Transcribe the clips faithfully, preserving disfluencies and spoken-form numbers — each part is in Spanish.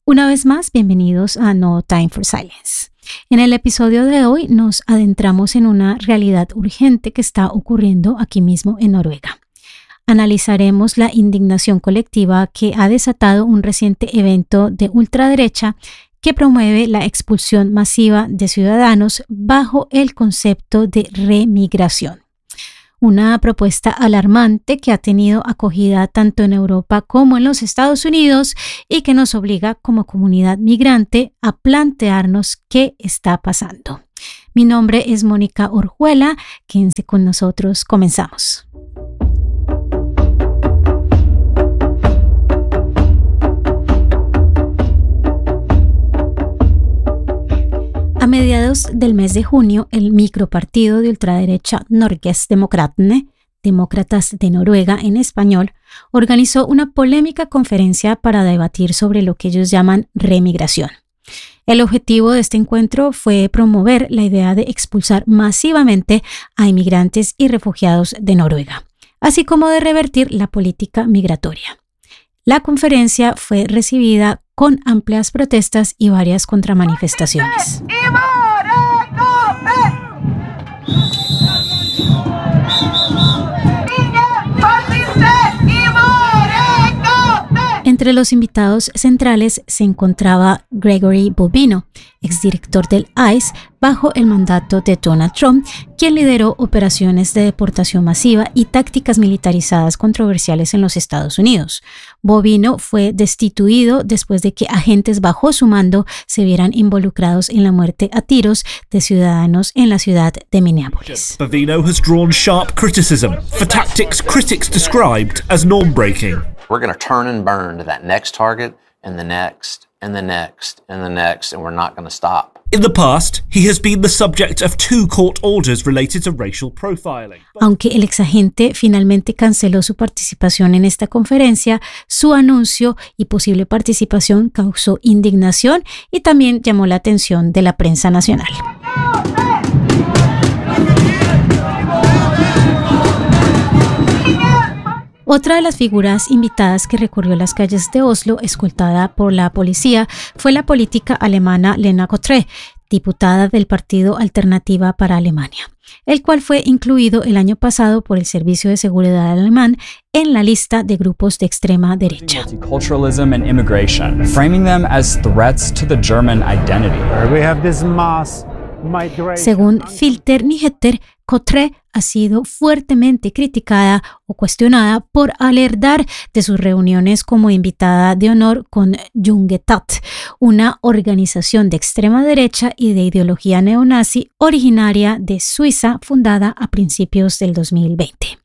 Una vez más, bienvenidos a No Time for Silence. En el episodio de hoy nos adentramos en una realidad urgente que está ocurriendo aquí mismo en Noruega. Analizaremos la indignación colectiva que ha desatado un reciente evento de ultraderecha que promueve la expulsión masiva de ciudadanos bajo el concepto de remigración. Una propuesta alarmante que ha tenido acogida tanto en Europa como en los Estados Unidos y que nos obliga como comunidad migrante a plantearnos qué está pasando. Mi nombre es Mónica Orjuela, quédense con nosotros, comenzamos. A mediados del mes de junio, el micropartido de ultraderecha Norgesdemokratene, Demócratas de Noruega en español, organizó una polémica conferencia para debatir sobre lo que ellos llaman remigración. El objetivo de este encuentro fue promover la idea de expulsar masivamente a inmigrantes y refugiados de Noruega, así como de revertir la política migratoria. La conferencia fue recibida con amplias protestas y varias contramanifestaciones. Entre los invitados centrales se encontraba Gregory Bobino, exdirector del I C E bajo el mandato de Donald Trump, quien lideró operaciones de deportación masiva y tácticas militarizadas controversiales en los Estados Unidos. Bobino fue destituido después de que agentes bajo su mando se vieran involucrados en la muerte a tiros de ciudadanos en la ciudad de Minneapolis. Bobino has drawn sharp criticism for tactics critics described as norm-breaking. We're going to turn and burn to that next target and the next and the next and the next, and we're not going to stop. In the past, he has been the subject of two court orders related to racial profiling. Aunque el exagente finalmente canceló su participación en esta conferencia, su anuncio y posible participación causó indignación y también llamó la atención de la prensa nacional. Otra de las figuras invitadas que recorrió las calles de Oslo, escoltada por la policía, fue la política alemana Lena Kotre, diputada del Partido Alternativa para Alemania, el cual fue incluido el año pasado por el Servicio de Seguridad alemán en la lista de grupos de extrema derecha. Multiculturalism and immigration, framing them as threats to the German identity. We have this mass migration. Según Filter Nyheter, Kotre ha sido fuertemente criticada o cuestionada por alertar de sus reuniones como invitada de honor con Jungetat, una organización de extrema derecha y de ideología neonazi originaria de Suiza, fundada a principios del dos mil veinte.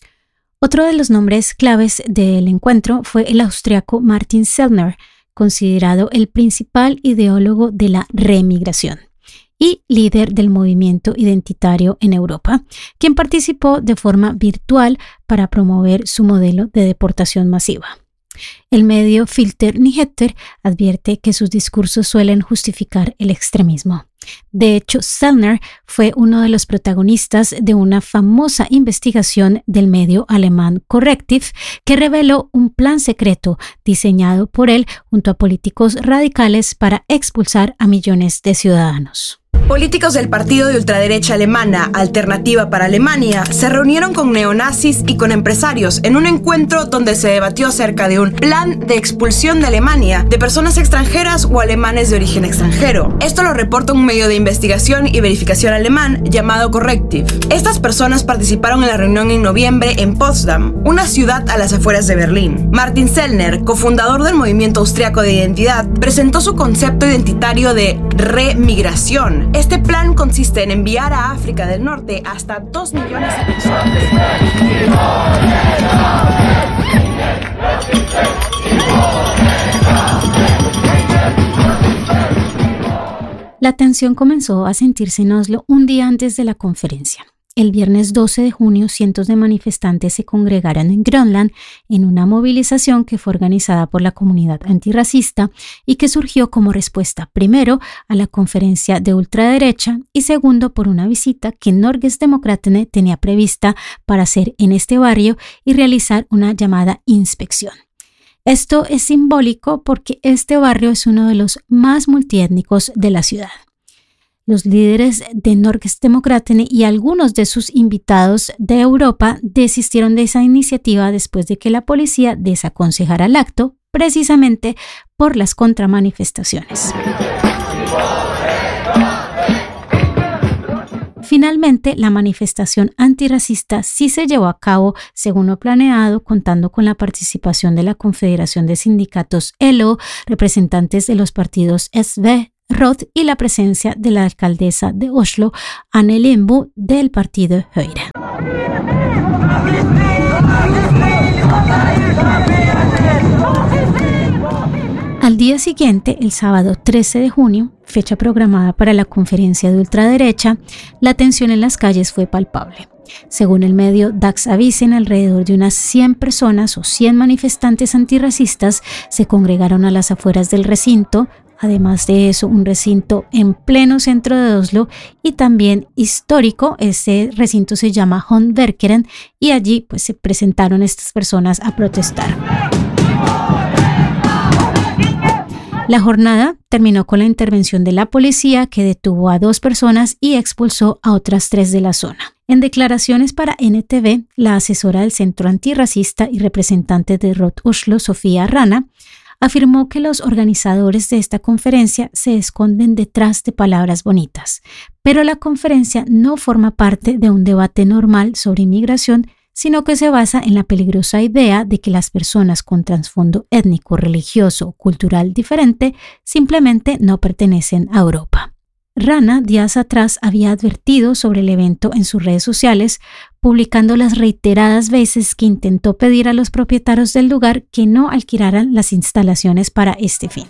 Otro de los nombres claves del encuentro fue el austriaco Martin Sellner, considerado el principal ideólogo de la remigración y líder del movimiento identitario en Europa, quien participó de forma virtual para promover su modelo de deportación masiva. El medio Filter Nyheter advierte que sus discursos suelen justificar el extremismo. De hecho, Sellner fue uno de los protagonistas de una famosa investigación del medio alemán Correctiv que reveló un plan secreto diseñado por él junto a políticos radicales para expulsar a millones de ciudadanos. Políticos del partido de ultraderecha alemana Alternativa para Alemania se reunieron con neonazis y con empresarios en un encuentro donde se debatió acerca de un plan de expulsión de Alemania de personas extranjeras o alemanes de origen extranjero. Esto lo reporta un medio de investigación y verificación alemán llamado Correctiv. Estas personas participaron en la reunión en noviembre en Potsdam, una ciudad a las afueras de Berlín. Martin Sellner, cofundador del movimiento austriaco de identidad, presentó su concepto identitario de remigración. Este plan consiste en enviar a África del Norte hasta dos millones de personas. La tensión comenzó a sentirse en Oslo un día antes de la conferencia. El viernes doce de junio, cientos de manifestantes se congregaron en Grönland en una movilización que fue organizada por la comunidad antirracista y que surgió como respuesta, primero, a la conferencia de ultraderecha y segundo, por una visita que Norgesdemokratene tenía prevista para hacer en este barrio y realizar una llamada inspección. Esto es simbólico porque este barrio es uno de los más multiétnicos de la ciudad. Los líderes de Norgesdemokratene y algunos de sus invitados de Europa desistieron de esa iniciativa después de que la policía desaconsejara el acto, precisamente por las contramanifestaciones. Finalmente, la manifestación antirracista sí se llevó a cabo según lo planeado, contando con la participación de la Confederación de Sindicatos L O, representantes de los partidos S V, Rot y la presencia de la alcaldesa de Oslo, Anne Limbo, del partido Høyre. Al día siguiente, el sábado trece de junio, fecha programada para la conferencia de ultraderecha, la tensión en las calles fue palpable. Según el medio Dagsavisen, alrededor de unas cien personas o cien manifestantes antirracistas se congregaron a las afueras del recinto. Además de eso, un recinto en pleno centro de Oslo y también histórico. Ese recinto se llama Håndverkeren y allí pues, se presentaron estas personas a protestar. La jornada terminó con la intervención de la policía, que detuvo a dos personas y expulsó a otras tres de la zona. En declaraciones para N T V, la asesora del Centro Antirracista y representante de Rot Oslo, Sofía Rana, afirmó que los organizadores de esta conferencia se esconden detrás de palabras bonitas, pero la conferencia no forma parte de un debate normal sobre inmigración, sino que se basa en la peligrosa idea de que las personas con trasfondo étnico, religioso o cultural diferente simplemente no pertenecen a Europa. Rana días atrás había advertido sobre el evento en sus redes sociales, publicando las reiteradas veces que intentó pedir a los propietarios del lugar que no alquilaran las instalaciones para este fin.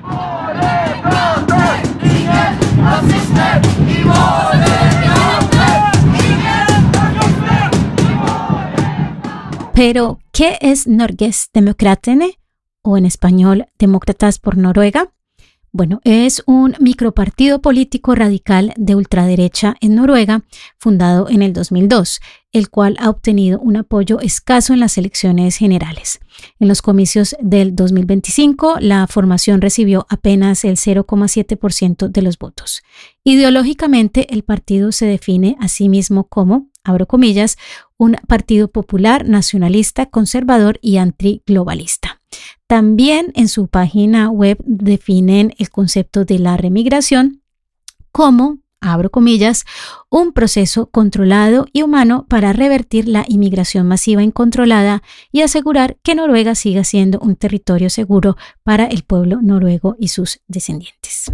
Pero, ¿qué es Norgesdemokratene? O en español, Demócratas por Noruega. Bueno, es un micropartido político radical de ultraderecha en Noruega, fundado en el dos mil dos, el cual ha obtenido un apoyo escaso en las elecciones generales. En los comicios del dos mil veinticinco, la formación recibió apenas el cero coma siete por ciento de los votos. Ideológicamente, el partido se define a sí mismo como, abro comillas, un partido popular, nacionalista, conservador y antiglobalista. También en su página web definen el concepto de la remigración como, abro comillas, un proceso controlado y humano para revertir la inmigración masiva incontrolada y asegurar que Noruega siga siendo un territorio seguro para el pueblo noruego y sus descendientes.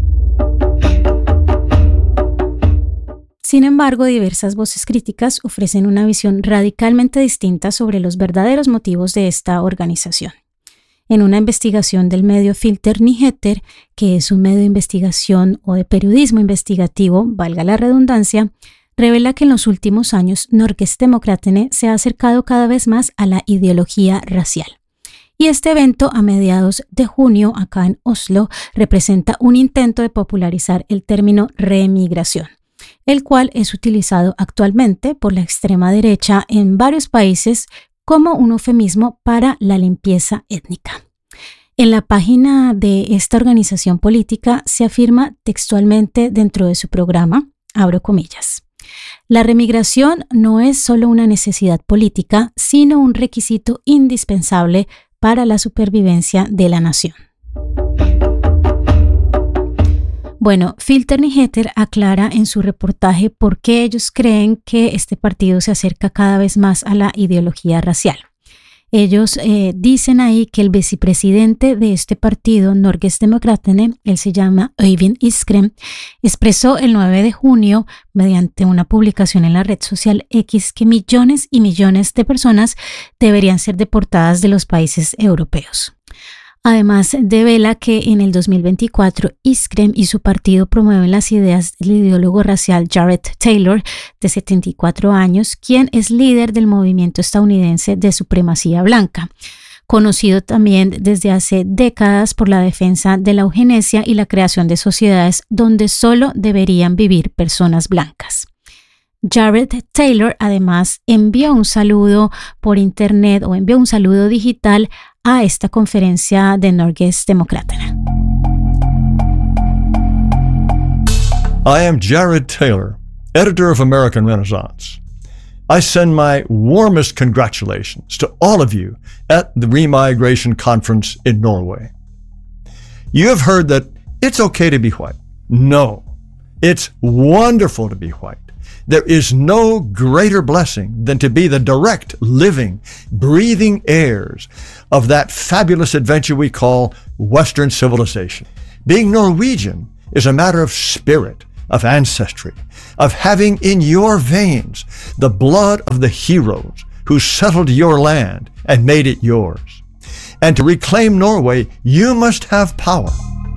Sin embargo, diversas voces críticas ofrecen una visión radicalmente distinta sobre los verdaderos motivos de esta organización. En una investigación del medio Filter Nyheter, que es un medio de investigación o de periodismo investigativo, valga la redundancia, revela que en los últimos años Norgesdemokratene se ha acercado cada vez más a la ideología racial. Y este evento a mediados de junio acá en Oslo representa un intento de popularizar el término remigración, el cual es utilizado actualmente por la extrema derecha en varios países como un eufemismo para la limpieza étnica. En la página de esta organización política se afirma textualmente dentro de su programa, abro comillas, la remigración no es solo una necesidad política, sino un requisito indispensable para la supervivencia de la nación. Bueno, Filter Nyheter aclara en su reportaje por qué ellos creen que este partido se acerca cada vez más a la ideología racial. Ellos eh, dicen ahí que el vicepresidente de este partido, Norgesdemokratene, él se llama Øyvind Iskrem, expresó el nueve de junio, mediante una publicación en la red social X, que millones y millones de personas deberían ser deportadas de los países europeos. Además, devela que en el dos mil veinticuatro Iskrem y su partido promueven las ideas del ideólogo racial Jared Taylor, de setenta y cuatro años, quien es líder del movimiento estadounidense de supremacía blanca, conocido también desde hace décadas por la defensa de la eugenesia y la creación de sociedades donde solo deberían vivir personas blancas. Jared Taylor además envió un saludo por internet o envió un saludo digital a esta conferencia de Norgesdemokraterna. I am Jared Taylor, editor of American Renaissance. I send my warmest congratulations to all of you at the Remigration Conference in Norway. You have heard that it's okay to be white. No, it's wonderful to be white. There is no greater blessing than to be the direct, living, breathing heirs of that fabulous adventure we call Western civilization. Being Norwegian is a matter of spirit, of ancestry, of having in your veins the blood of the heroes who settled your land and made it yours. And to reclaim Norway, you must have power.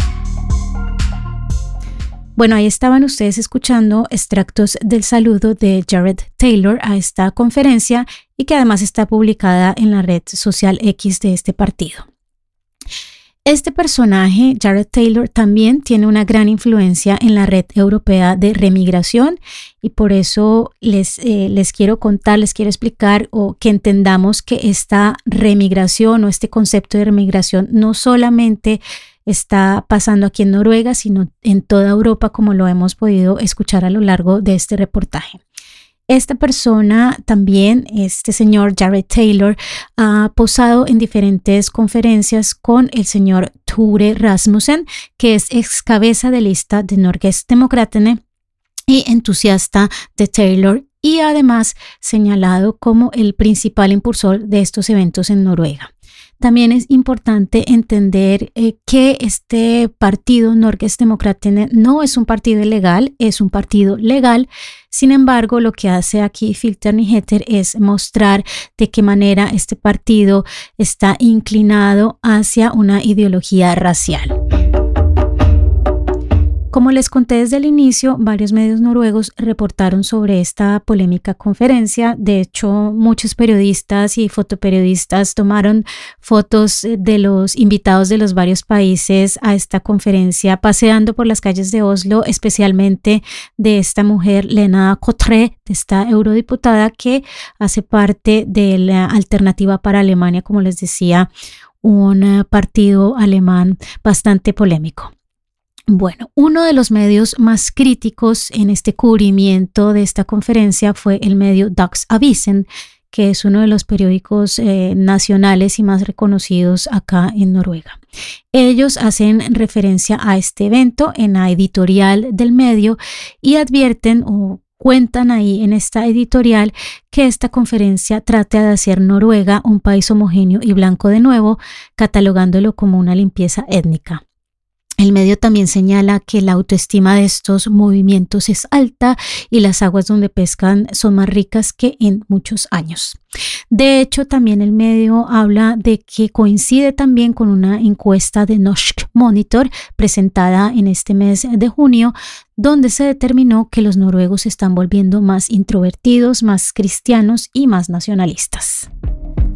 Bueno, ahí estaban ustedes escuchando extractos del saludo de Jared Taylor a esta conferencia y que además está publicada en la red social X de este partido. Este personaje, Jared Taylor, también tiene una gran influencia en la red europea de remigración y por eso les, eh, les quiero contar, les quiero explicar o que entendamos que esta remigración o este concepto de remigración no solamente está pasando aquí en Noruega, sino en toda Europa, como lo hemos podido escuchar a lo largo de este reportaje. Esta persona también, este señor Jared Taylor, ha posado en diferentes conferencias con el señor Tore Rasmussen, que es ex cabeza de lista de Norgesdemokraterna y entusiasta de Taylor, y además señalado como el principal impulsor de estos eventos en Noruega. También es importante entender eh, que este partido Norgesdemokraterna no es un partido ilegal, es un partido legal. Sin embargo, lo que hace aquí Filter Nyheter es mostrar de qué manera este partido está inclinado hacia una ideología racial. Como les conté desde el inicio, varios medios noruegos reportaron sobre esta polémica conferencia. De hecho, muchos periodistas y fotoperiodistas tomaron fotos de los invitados de los varios países a esta conferencia, paseando por las calles de Oslo, especialmente de esta mujer, Lena Kotre, de esta eurodiputada que hace parte de la Alternativa para Alemania, como les decía, un partido alemán bastante polémico. Bueno, uno de los medios más críticos en este cubrimiento de esta conferencia fue el medio Dagsavisen, que es uno de los periódicos eh, nacionales y más reconocidos acá en Noruega. Ellos hacen referencia a este evento en la editorial del medio y advierten o cuentan ahí en esta editorial que esta conferencia trata de hacer Noruega un país homogéneo y blanco de nuevo, catalogándolo como una limpieza étnica. El medio también señala que la autoestima de estos movimientos es alta y las aguas donde pescan son más ricas que en muchos años. De hecho, también el medio habla de que coincide también con una encuesta de Norsk Monitor presentada en este mes de junio, donde se determinó que los noruegos se están volviendo más introvertidos, más cristianos y más nacionalistas.